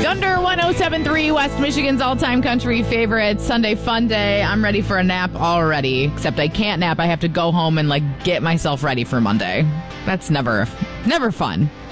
Thunder 107.3, West Michigan's all-time country favorite. Sunday fun day. I'm ready for a nap already. Except I can't nap. I have to go home and get myself ready for Monday. That's never fun.